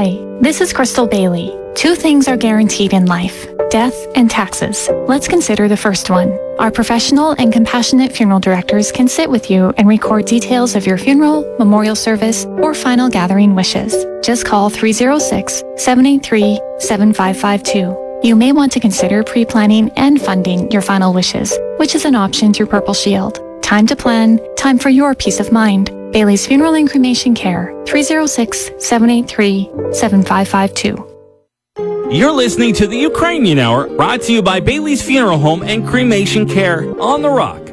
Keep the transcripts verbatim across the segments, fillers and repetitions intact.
Hi, this is Crystal Bailey. Two things are guaranteed in life: death and taxes. Let's consider the first one. Our professional and compassionate funeral directors can sit with you and record details of your funeral, memorial service, or final gathering wishes. Just call three oh six, seven eight three, seven five five two. You may want to consider pre-planning and funding your final wishes, which is an option through Purple Shield. Time to plan, time for your peace of mind. Bailey's Funeral and Cremation Care, three oh six, seven eight three, seven five five two. You're listening to the Ukrainian Hour, brought to you by Bailey's Funeral Home and Cremation Care on The Rock.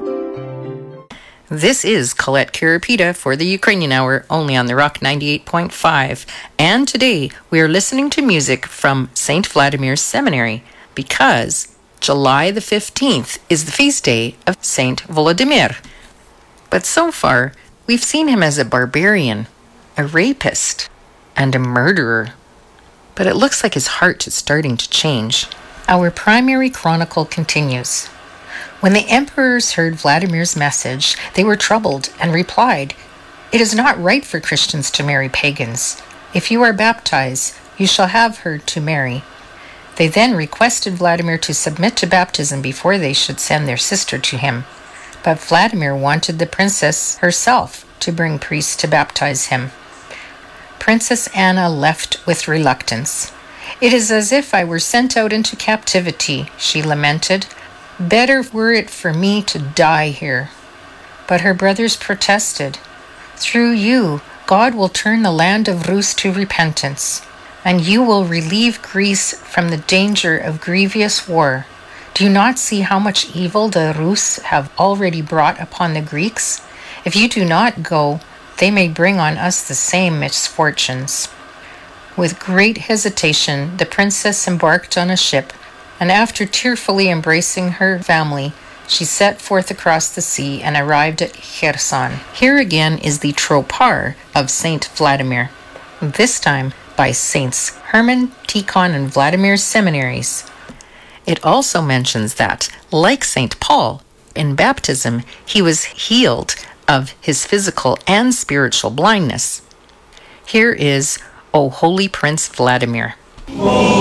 This is Colette Kiripita for the Ukrainian Hour, only on The Rock ninety-eight point five. And today we are listening to music from Saint Vladimir's Seminary, because July the fifteenth is the feast day of Saint Volodymyr. But so far, we've seen him as a barbarian, a rapist, and a murderer. But it looks like his heart is starting to change. Our primary chronicle continues. When the emperors heard Vladimir's message, they were troubled and replied, "It is not right for Christians to marry pagans. If you are baptized, you shall have her to marry." They then requested Vladimir to submit to baptism before they should send their sister to him. But Vladimir wanted the princess herself to bring priests to baptize him. Princess Anna left with reluctance. "It is as if I were sent out into captivity," she lamented. "Better were it for me to die here." But her brothers protested. "Through you, God will turn the land of Rus to repentance, and you will relieve Greece from the danger of grievous war. Do you not see how much evil the Rus have already brought upon the Greeks? If you do not go, they may bring on us the same misfortunes." With great hesitation, the princess embarked on a ship, and after tearfully embracing her family, she set forth across the sea and arrived at Kherson. Here again is the tropar of Saint Vladimir, this time by Saints Herman, Tikhon, and Vladimir's seminaries. It also mentions that, like Saint Paul, in baptism, he was healed of his physical and spiritual blindness. Here is O Holy Prince Vladimir.